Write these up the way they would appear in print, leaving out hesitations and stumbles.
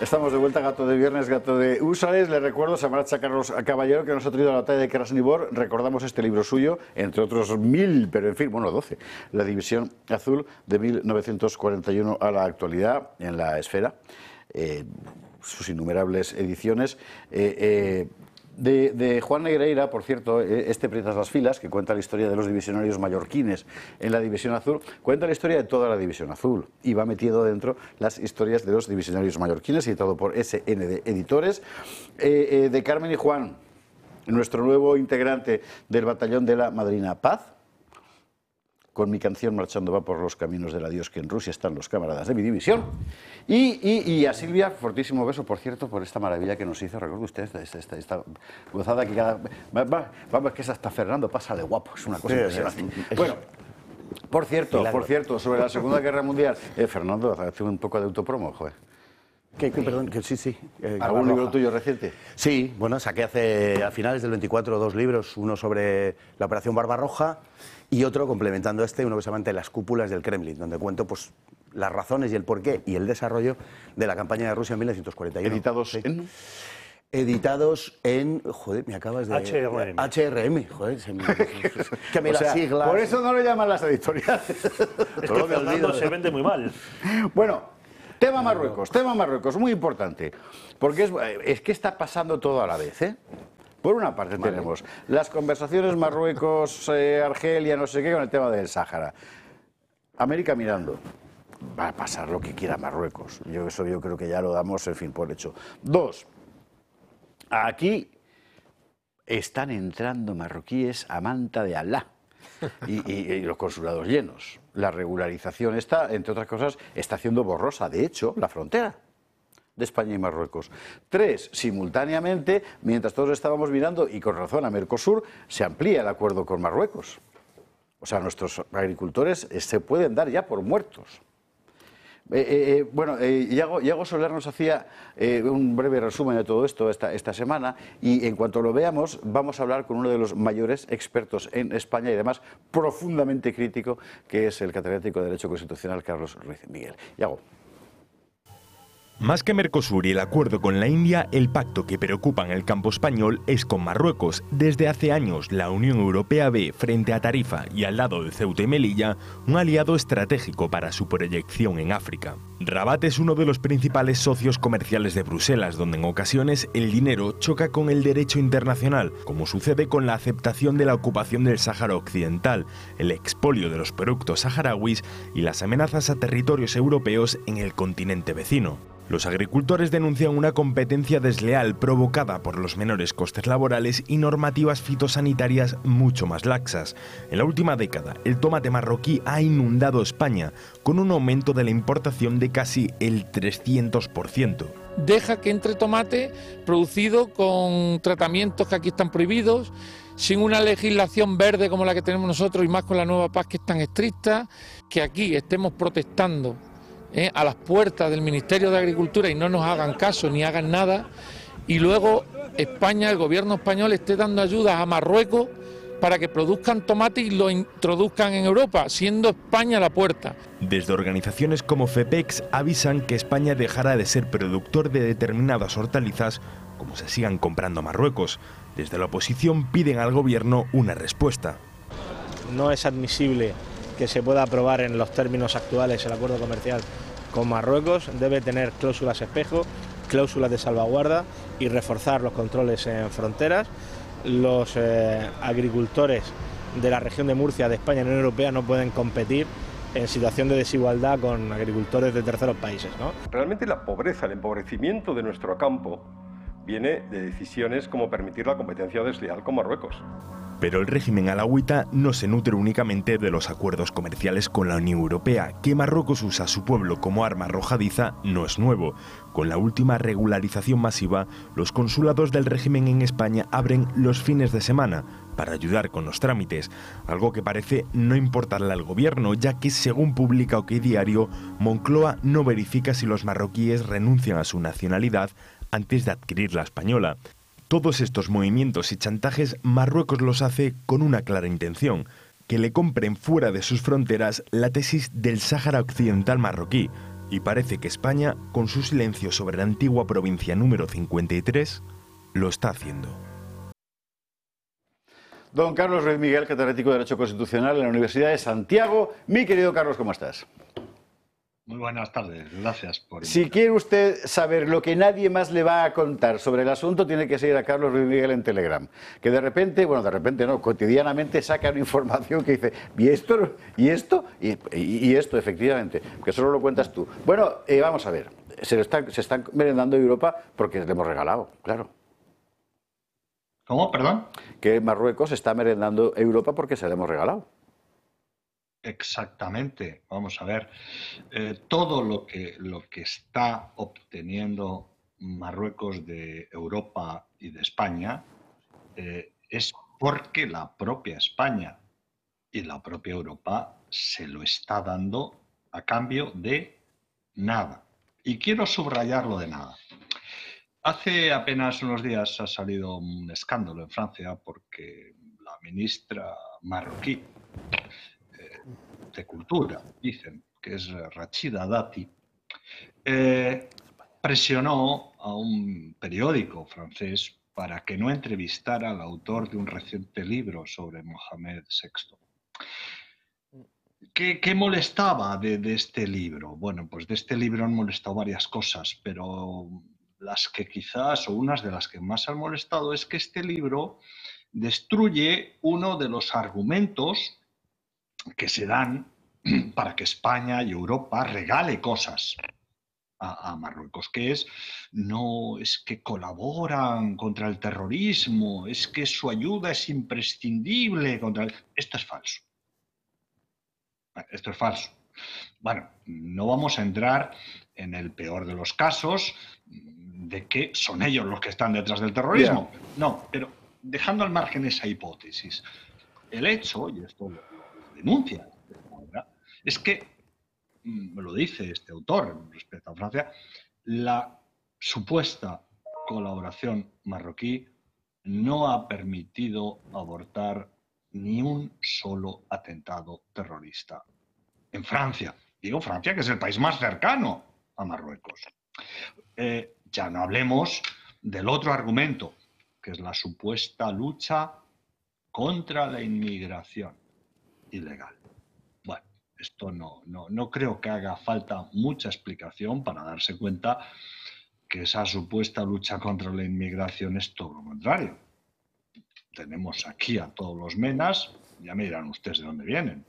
Estamos de vuelta, Gato de Viernes, Gato de Úsares. Les recuerdo, Samarancha Carlos Caballero, que nos ha traído a la batalla de Krasnivor. Recordamos este libro suyo, entre otros 1000, pero en fin, bueno, 12. La División Azul, de 1941 a la actualidad, en la Esfera. Sus innumerables ediciones. De Juan Negreira, por cierto, este Prietas las Filas, que cuenta la historia de los divisionarios mallorquines en la División Azul, cuenta la historia de toda la División Azul y va metiendo dentro las historias de los divisionarios mallorquines, editado por SND Editores. De Carmen y Juan, nuestro nuevo integrante del batallón de la Madrina Paz, con mi canción Marchando va por los caminos del adiós, que en Rusia están los camaradas de mi división. Y a Silvia, fortísimo beso, por cierto, por esta maravilla que nos hizo. Recuerde usted esta gozada que cada... Vamos, que es hasta Fernando, pásale guapo, es una cosa impresionante. Bueno, por cierto, sobre la Segunda Guerra Mundial, Fernando, hace un poco de autopromo, joder. Perdón, que sí. ¿Algún libro tuyo reciente? Sí, bueno, saqué a finales del 24 2 libros, uno sobre la Operación Barbarroja y otro complementando uno que se llama Ante las cúpulas del Kremlin, donde cuento pues las razones y el porqué y el desarrollo de la campaña de Rusia en 1941. ¿Editados en...? Editados en... Joder, me acabas de... HRM, joder. Que me las siglas... Por eso no lo llaman las editoriales. Es que Fernando se vende muy mal. Bueno... Tema Marruecos, muy importante, porque es que está pasando todo a la vez, ¿eh? Por una parte tenemos las conversaciones Marruecos-Argelia, no sé qué, con el tema del Sáhara. América mirando, va a pasar lo que quiera Marruecos. Yo creo que ya lo damos, en fin, por hecho. 2, aquí están entrando marroquíes a manta de Alá. Y los consulados llenos. La regularización está, entre otras cosas, está haciendo borrosa, de hecho, la frontera de España y Marruecos. 3, simultáneamente, mientras todos estábamos mirando, y con razón, a Mercosur, se amplía el acuerdo con Marruecos. O sea, nuestros agricultores se pueden dar ya por muertos. Iago Soler nos hacía un breve resumen de todo esto esta semana, y en cuanto lo veamos vamos a hablar con uno de los mayores expertos en España y además profundamente crítico, que es el catedrático de Derecho Constitucional Carlos Ruiz Miguel. Iago. Más que Mercosur y el acuerdo con la India, el pacto que preocupa en el campo español es con Marruecos. Desde hace años, la Unión Europea ve, frente a Tarifa y al lado de Ceuta y Melilla, un aliado estratégico para su proyección en África. Rabat es uno de los principales socios comerciales de Bruselas, donde en ocasiones el dinero choca con el derecho internacional, como sucede con la aceptación de la ocupación del Sáhara Occidental, el expolio de los productos saharauis y las amenazas a territorios europeos en el continente vecino. Los agricultores denuncian una competencia desleal provocada por los menores costes laborales y normativas fitosanitarias mucho más laxas. En la última década, el tomate marroquí ha inundado España, con un aumento de la importación de casi el 300%. Deja que entre tomate producido con tratamientos que aquí están prohibidos, sin una legislación verde como la que tenemos nosotros y más con la nueva PAC que es tan estricta, que aquí estemos protestando a las puertas del Ministerio de Agricultura y no nos hagan caso ni hagan nada, y luego España, el gobierno español, esté dando ayudas a Marruecos para que produzcan tomate y lo introduzcan en Europa, siendo España la puerta. Desde organizaciones como FEPEX avisan que España dejará de ser productor de determinadas hortalizas como se sigan comprando a Marruecos. Desde la oposición piden al gobierno una respuesta. No es admisible que se pueda aprobar en los términos actuales el acuerdo comercial con Marruecos. Debe tener cláusulas espejo, cláusulas de salvaguarda y reforzar los controles en fronteras. Los agricultores de la región de Murcia, de España y la Unión Europea no pueden competir en situación de desigualdad con agricultores de terceros países, ¿no? Realmente la pobreza, el empobrecimiento de nuestro campo viene de decisiones como permitir la competencia desleal con Marruecos. Pero el régimen alauita no se nutre únicamente de los acuerdos comerciales con la Unión Europea. Que Marruecos usa a su pueblo como arma arrojadiza no es nuevo. Con la última regularización masiva, los consulados del régimen en España abren los fines de semana para ayudar con los trámites, algo que parece no importarle al gobierno, ya que, según publica OK Diario, Moncloa no verifica si los marroquíes renuncian a su nacionalidad antes de adquirir la española. Todos estos movimientos y chantajes Marruecos los hace con una clara intención: que le compren fuera de sus fronteras la tesis del Sáhara Occidental marroquí, Y parece que España, con su silencio sobre la antigua provincia número 53, lo está haciendo. Don Carlos Ruiz Miguel, catedrático de Derecho Constitucional en la Universidad de Santiago. Mi querido Carlos, ¿cómo estás? Muy buenas tardes, gracias por... Si quiere usted saber lo que nadie más le va a contar sobre el asunto, tiene que seguir a Carlos Ruiz Miguel en Telegram, que de repente no, cotidianamente saca una información que dice, ¿y esto? ¿Y esto? Y esto, efectivamente, que solo lo cuentas tú. Bueno, vamos a ver, se están merendando Europa porque le hemos regalado, claro. ¿Cómo? ¿Perdón? Que Marruecos está merendando Europa porque se le hemos regalado. Exactamente. Vamos a ver. Todo lo que está obteniendo Marruecos de Europa y de España es porque la propia España y la propia Europa se lo está dando a cambio de nada. Y quiero subrayar lo de nada. Hace apenas unos días ha salido un escándalo en Francia porque la ministra marroquí de Cultura, dicen, que es Rachida Dati, presionó a un periódico francés para que no entrevistara al autor de un reciente libro sobre Mohamed VI. ¿Qué molestaba de este libro? Bueno, pues de este libro han molestado varias cosas, pero las que quizás, o unas de las que más han molestado, es que este libro destruye uno de los argumentos que se dan para que España y Europa regale cosas a Marruecos, que es que colaboran contra el terrorismo, es que su ayuda es imprescindible contra el... Esto es falso. Esto es falso. Bueno, no vamos a entrar en el peor de los casos de que son ellos los que están detrás del terrorismo. Yeah. No, pero dejando al margen esa hipótesis, el hecho, y esto lo denuncia, es que, me lo dice este autor respecto a Francia, la supuesta colaboración marroquí no ha permitido abortar ni un solo atentado terrorista en Francia. Digo Francia, que es el país más cercano a Marruecos. Ya no hablemos del otro argumento, que es la supuesta lucha contra la inmigración ilegal. Bueno, esto no creo que haga falta mucha explicación para darse cuenta que esa supuesta lucha contra la inmigración es todo lo contrario. Tenemos aquí a todos los menas, ya me dirán ustedes de dónde vienen.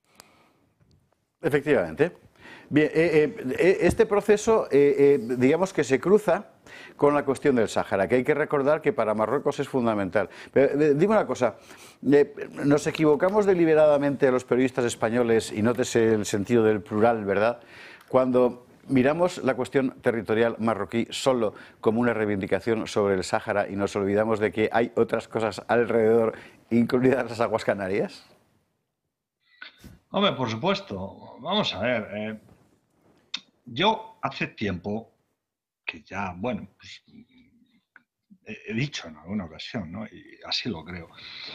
Efectivamente. Bien, este proceso, digamos que se cruza con la cuestión del Sáhara, que hay que recordar que para Marruecos es fundamental. Pero, dime una cosa, nos equivocamos deliberadamente los periodistas españoles, y nótese el sentido del plural, ¿verdad?, cuando miramos la cuestión territorial marroquí solo como una reivindicación sobre el Sáhara y nos olvidamos de que hay otras cosas alrededor, incluidas las aguas canarias. Hombre, por supuesto. Vamos a ver. Yo hace tiempo que ya, bueno, pues, he dicho en alguna ocasión, ¿no?, y así lo creo,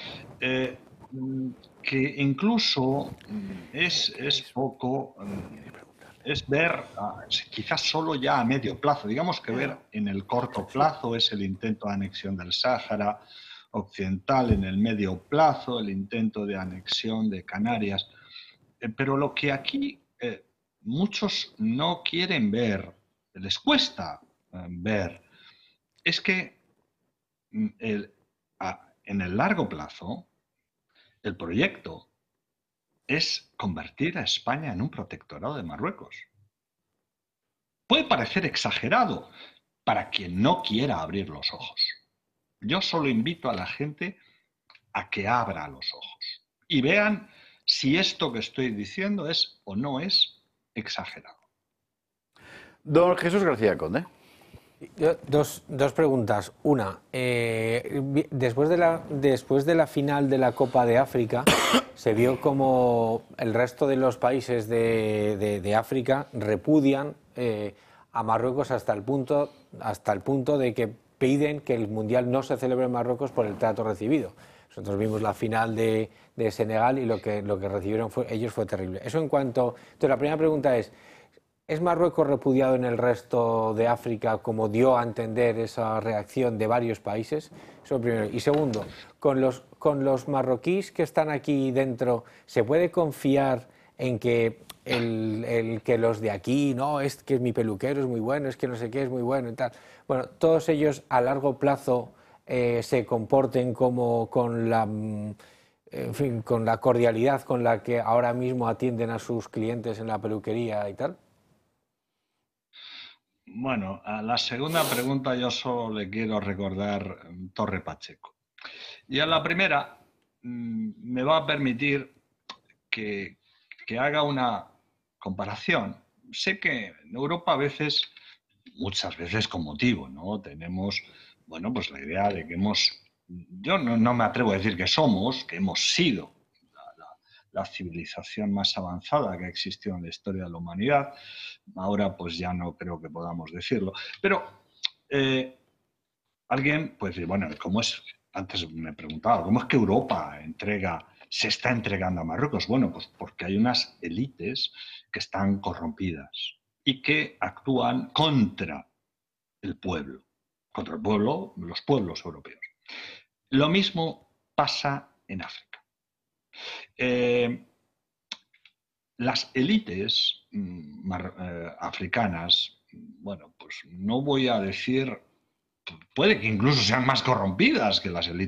que incluso es poco... es ver, quizás solo ya a medio plazo, digamos que ver en el corto plazo es el intento de anexión del Sáhara Occidental, en el medio plazo el intento de anexión de Canarias, pero lo que aquí muchos no quieren ver, les cuesta ver, es que en el largo plazo el proyecto es convertir a España en un protectorado de Marruecos. Puede parecer exagerado para quien no quiera abrir los ojos. Yo solo invito a la gente a que abra los ojos y vean si esto que estoy diciendo es o no es exagerado. Don Jesús García Conde. Yo, dos preguntas. Una, después de la final de la Copa de África, se vio como el resto de los países de África repudian a Marruecos hasta el punto de que piden que el Mundial no se celebre en Marruecos por el trato recibido. Nosotros vimos la final de Senegal y lo que recibieron ellos fue terrible. Eso en cuanto... Entonces, la primera pregunta es, ¿Es Marruecos repudiado en el resto de África como dio a entender esa reacción de varios países? Eso primero. Y segundo, con los marroquíes que están aquí dentro, ¿se puede confiar en que que los de aquí, no, es que mi peluquero es muy bueno, es que no sé qué es muy bueno y tal? Bueno, todos ellos a largo plazo se comporten como con la... En fin, con la cordialidad con la que ahora mismo atienden a sus clientes en la peluquería y tal. Bueno, a la segunda pregunta yo solo le quiero recordar Torre Pacheco. Y a la primera me va a permitir que haga una comparación. Sé que en Europa a veces, muchas veces con motivo, ¿no? Tenemos, bueno, pues la idea de que yo no me atrevo a decir que somos, que hemos sido la civilización más avanzada que ha existido en la historia de la humanidad. Ahora pues ya no creo que podamos decirlo. Pero alguien puede decir, bueno, ¿cómo es? Antes me preguntaba, ¿cómo es que Europa se está entregando a Marruecos? Bueno, pues porque hay unas élites que están corrompidas y que actúan contra el pueblo, los pueblos europeos. Lo mismo pasa en África. Las élites africanas, bueno, pues no voy a decir, puede que incluso sean más corrompidas que las élites